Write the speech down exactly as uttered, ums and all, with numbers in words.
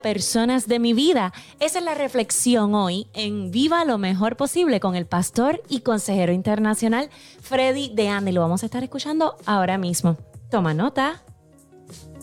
personas de mi vida. Esa es la reflexión hoy en Viva lo Mejor Posible con el pastor y consejero internacional Freddy de Anda. Y lo vamos a estar escuchando ahora mismo. Toma nota.